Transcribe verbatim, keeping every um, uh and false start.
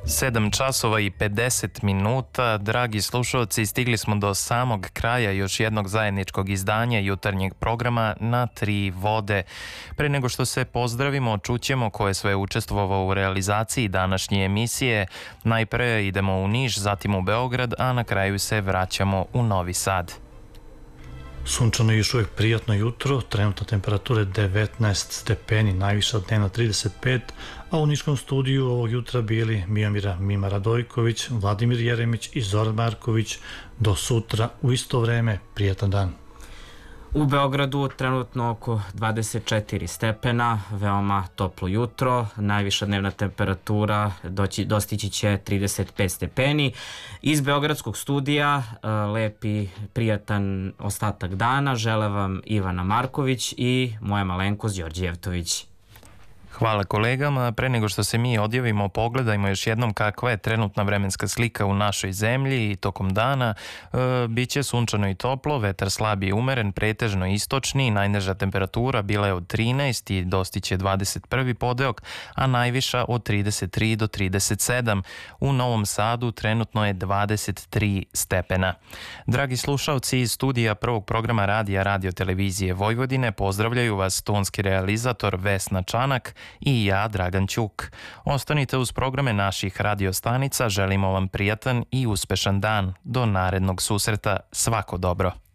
sedam časova i pedeset minuta. Dragi slušalci, stigli smo do samog kraja još jednog zajedničkog izdanja jutarnjeg programa Na tri vode. Pre nego što se pozdravimo, čućemo ko je sve učestvovao u realizaciji današnje emisije. Najpre idemo u Niš, zatim u Beograd, a na kraju se vraćamo u Novi Sad. Sunčano i još uvijek prijatno jutro, trenutna temperatura je devetnaest stepeni, najviša dnevna trideset pet, a u niškom studiju ovog jutra bili Mijomira Mima Radojković, Vladimir Jeremić i Zoran Marković. Do sutra u isto vreme, prijatan dan. U Beogradu trenutno oko dvadeset četiri stepena, veoma toplo jutro, najviša dnevna temperatura doći, dostići će trideset pet stepeni. Iz Beogradskog studija lepi, prijatan ostatak dana žele vam Ivana Marković i moja malenkost Đorđe Jevtović. Hvala kolegama. Pre nego što se mi odjavimo, pogledajmo još jednom kakva je trenutna vremenska slika u našoj zemlji i tokom dana. E, biće sunčano i toplo, vetar slab i umeren, pretežno istočni, najniža temperatura bila je od trinaest i dostiće dvadeset prvi podeok, a najviša od trideset tri do trideset sedam. U Novom Sadu trenutno je dvadeset tri stepena. Dragi slušalci, iz studija prvog programa radija Radio Televizije Vojvodine pozdravljaju vas tonski realizator Vesna Čanak i ja, Dragan Ćuk. Ostanite uz programe naših radiostanica, želimo vam prijatan i uspešan dan. Do narednog susreta, svako dobro.